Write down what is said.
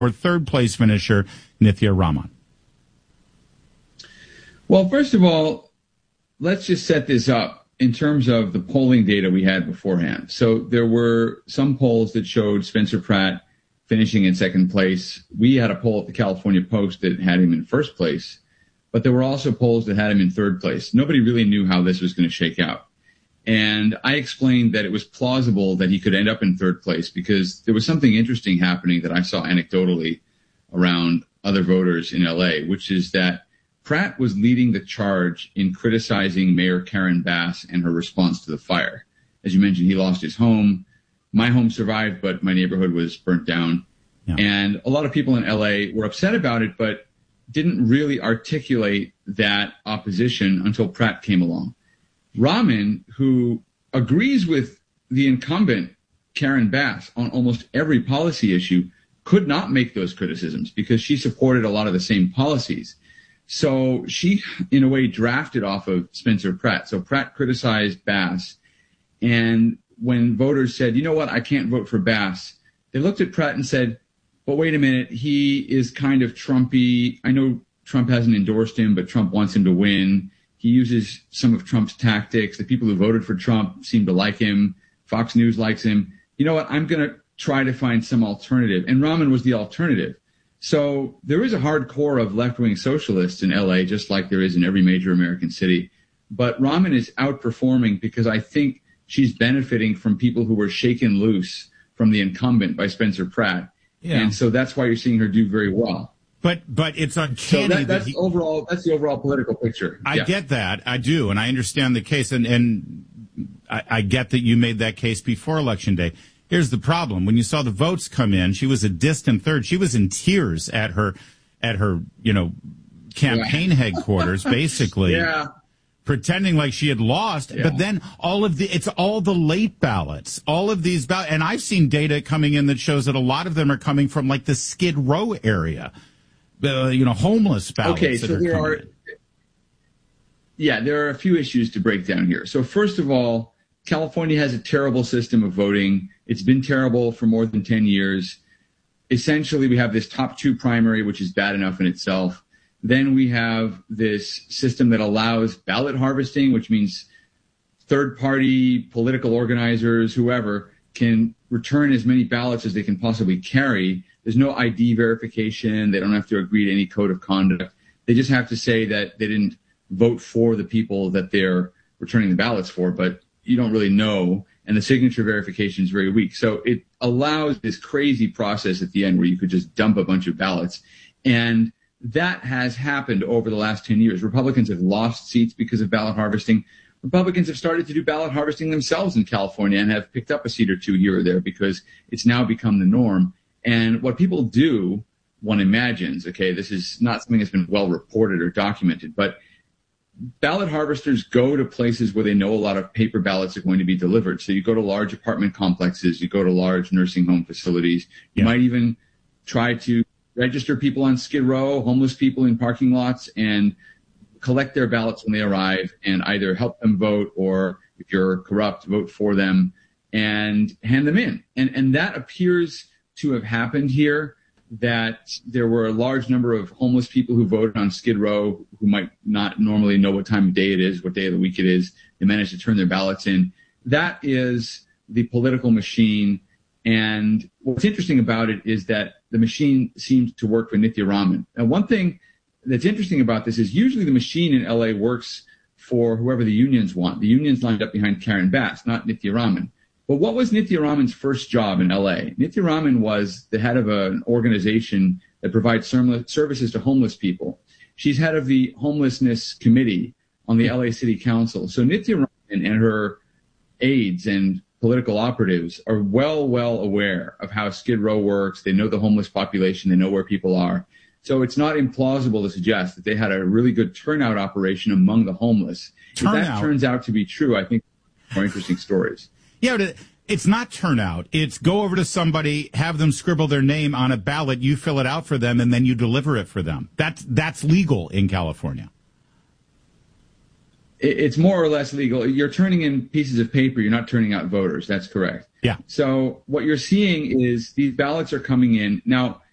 or third place finisher Nithya Raman? Well, first of all, let's just set this up in terms of the polling data we had beforehand. So there were some polls that showed Spencer Pratt finishing in second place. We had a poll at the California Post that had him in first place, but there were also polls that had him in third place. Nobody really knew how this was going to shake out. And I explained that it was plausible that he could end up in third place because there was something interesting happening that I saw anecdotally around other voters in LA, which is that Pratt was leading the charge in criticizing Mayor Karen Bass and her response to the fire. As you mentioned, he lost his home. My home survived, but my neighborhood was burnt down. Yeah. And a lot of people in LA were upset about it, but didn't really articulate that opposition until Pratt came along. Raman, who agrees with the incumbent Karen Bass on almost every policy issue, could not make those criticisms because she supported a lot of the same policies. So she, in a way, drafted off of Spencer Pratt. So Pratt criticized Bass. And when voters said, you know what, I can't vote for Bass, they looked at Pratt and said, but wait a minute, he is kind of Trumpy. I know Trump hasn't endorsed him, but Trump wants him to win. He uses some of Trump's tactics. The people who voted for Trump seem to like him. Fox News likes him. You know what, I'm going to try to find some alternative. And Raman was the alternative. So there is a hard core of left-wing socialists in LA, just like there is in every major American city. But Raman is outperforming because I think she's benefiting from people who were shaken loose from the incumbent by Spencer Pratt. Yeah. And so that's why you're seeing her do very well. But it's uncanny. So that's the overall political picture. I get that. I do. And I understand the case. And I get that you made that case before Election Day. Here's the problem. When you saw the votes come in, she was a distant third. She was in tears at her, campaign headquarters, basically. Yeah. Pretending like she had lost. Yeah. But then it's all the late ballots, all of these ballots. And I've seen data coming in that shows that a lot of them are coming from like the Skid Row area, homeless ballots. Okay. So there are a few issues to break down here. So first of all, California has a terrible system of voting. It's been terrible for more than 10 years. Essentially, we have this top two primary, which is bad enough in itself. Then we have this system that allows ballot harvesting, which means third-party political organizers, whoever, can return as many ballots as they can possibly carry. There's no ID verification. They don't have to agree to any code of conduct. They just have to say that they didn't vote for the people that they're returning the ballots for, but you don't really know, and the signature verification is very weak. So it allows this crazy process at the end where you could just dump a bunch of ballots. And that has happened over the last 10 years. Republicans have lost seats because of ballot harvesting. Republicans have started to do ballot harvesting themselves in California and have picked up a seat or two here or there because it's now become the norm. And what people do, one imagines, okay, this is not something that's been well reported or documented, but ballot harvesters go to places where they know a lot of paper ballots are going to be delivered. So you go to large apartment complexes, you go to large nursing home facilities. You might even try to register people on Skid Row, homeless people in parking lots, and collect their ballots when they arrive and either help them vote or, if you're corrupt, vote for them and hand them in. And that appears to have happened here, that there were a large number of homeless people who voted on Skid Row who might not normally know what time of day it is, what day of the week it is. They managed to turn their ballots in. That is the political machine. And what's interesting about it is that the machine seems to work for Nithya Raman. Now, one thing that's interesting about this is usually the machine in LA works for whoever the unions want. The unions lined up behind Karen Bass, not Nithya Raman. But what was Nithya Raman's first job in LA? Nithya Raman was the head of an organization that provides services to homeless people. She's head of the homelessness committee on the LA City Council. So Nithya Raman and her aides and political operatives are well aware of how Skid Row works. They know the homeless population. They know where people are. So it's not implausible to suggest that they had a really good turnout operation among the homeless. If that turns out to be true, I think more interesting stories. Yeah, but it's not turnout. It's go over to somebody, have them scribble their name on a ballot, you fill it out for them, and then you deliver it for them. That's legal in California. It's more or less legal. You're turning in pieces of paper. You're not turning out voters. That's correct. Yeah. So what you're seeing is these ballots are coming in. Now,